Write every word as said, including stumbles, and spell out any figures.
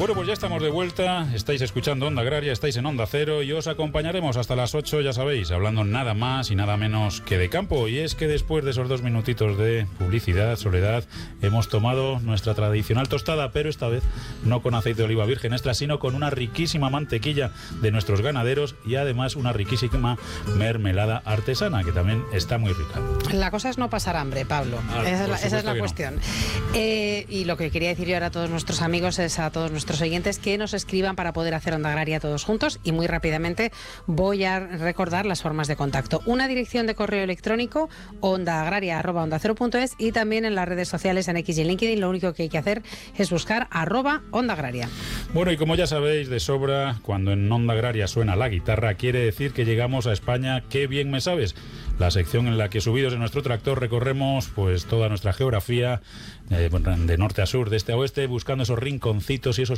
Bueno, pues ya estamos de vuelta, estáis escuchando Onda Agraria, estáis en Onda Cero y os acompañaremos hasta las ocho, ya sabéis, hablando nada más y nada menos que de campo. Y es que después de esos dos minutitos de publicidad, Soledad, hemos tomado nuestra tradicional tostada, pero esta vez no con aceite de oliva virgen extra, sino con una riquísima mantequilla de nuestros ganaderos y además una riquísima mermelada artesana, que también está muy rica. La cosa es no pasar hambre, Pablo. Ah, esa es la, esa es la cuestión. No. Eh, y lo que quería decir yo ahora a todos nuestros amigos es a todos nuestros oyentes que nos escriban para poder hacer Onda Agraria todos juntos, y muy rápidamente voy a recordar las formas de contacto. Una dirección de correo electrónico, ondaagraria arroba onda cero punto es, y también en las redes sociales, en X y en LinkedIn. Lo único que hay que hacer es buscar arroba Onda Agraria. Bueno, y como ya sabéis de sobra, cuando en Onda Agraria suena la guitarra, quiere decir que llegamos a España. ¡Qué bien me sabes! La sección en la que, subidos en nuestro tractor, recorremos pues toda nuestra geografía, eh, de norte a sur, de este a oeste, buscando esos rinconcitos y esos